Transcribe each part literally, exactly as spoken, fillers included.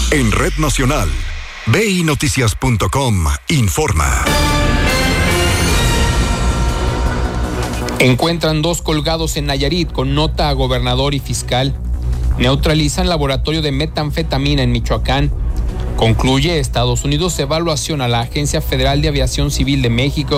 En Red Nacional, B I Noticias punto com informa. Encuentran dos colgados en Nayarit con nota a gobernador y fiscal. Neutralizan laboratorio de metanfetamina en Michoacán. Concluye Estados Unidos evaluación a la Agencia Federal de Aviación Civil de México.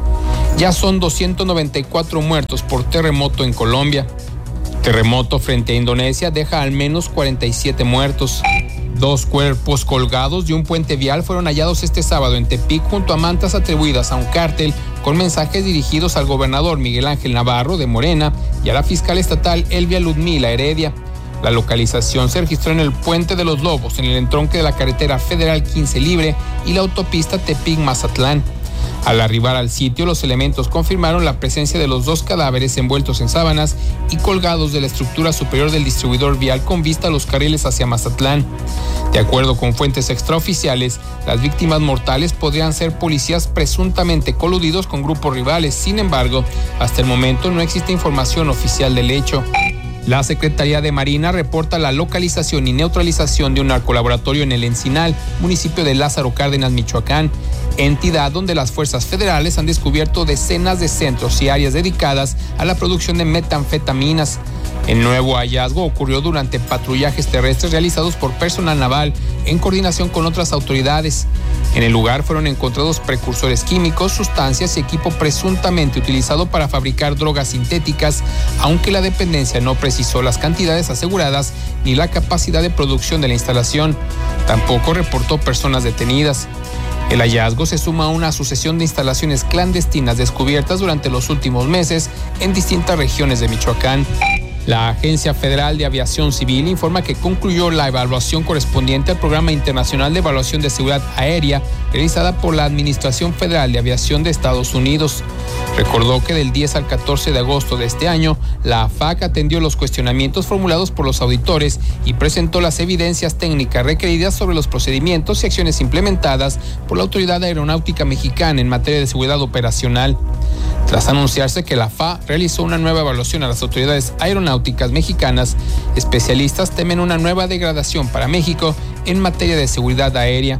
Ya son doscientos noventa y cuatro muertos por terremoto en Colombia. Terremoto frente a Indonesia deja al menos cuarenta y siete muertos. Dos cuerpos colgados de un puente vial fueron hallados este sábado en Tepic junto a mantas atribuidas a un cártel con mensajes dirigidos al gobernador Miguel Ángel Navarro de Morena y a la fiscal estatal Elvia Ludmila Heredia. La localización se registró en el Puente de los Lobos, en el entronque de la carretera federal quince Libre y la autopista Tepic-Mazatlán. Al arribar al sitio, los elementos confirmaron la presencia de los dos cadáveres envueltos en sábanas y colgados de la estructura superior del distribuidor vial con vista a los carriles hacia Mazatlán. De acuerdo con fuentes extraoficiales, las víctimas mortales podrían ser policías presuntamente coludidos con grupos rivales. Sin embargo, hasta el momento no existe información oficial del hecho. La Secretaría de Marina reporta la localización y neutralización de un narcolaboratorio en el Encinal, municipio de Lázaro Cárdenas, Michoacán, entidad donde las fuerzas federales han descubierto decenas de centros y áreas dedicadas a la producción de metanfetaminas. El nuevo hallazgo ocurrió durante patrullajes terrestres realizados por personal naval en coordinación con otras autoridades. En el lugar fueron encontrados precursores químicos, sustancias y equipo presuntamente utilizado para fabricar drogas sintéticas, aunque la dependencia no precisó las cantidades aseguradas ni la capacidad de producción de la instalación. Tampoco reportó personas detenidas. El hallazgo se suma a una sucesión de instalaciones clandestinas descubiertas durante los últimos meses en distintas regiones de Michoacán. La Agencia Federal de Aviación Civil informa que concluyó la evaluación correspondiente al Programa Internacional de Evaluación de Seguridad Aérea realizada por la Administración Federal de Aviación de Estados Unidos. Recordó que del diez al catorce de agosto de este año, la A F A C atendió los cuestionamientos formulados por los auditores y presentó las evidencias técnicas requeridas sobre los procedimientos y acciones implementadas por la Autoridad Aeronáutica Mexicana en materia de seguridad operacional. Tras anunciarse que la A F A realizó una nueva evaluación a las autoridades aeronáuticas mexicanas, especialistas temen una nueva degradación para México en materia de seguridad aérea.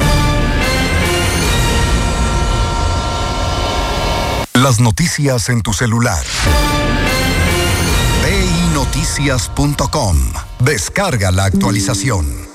Las noticias en tu celular. B I Noticias punto com. Descarga la actualización.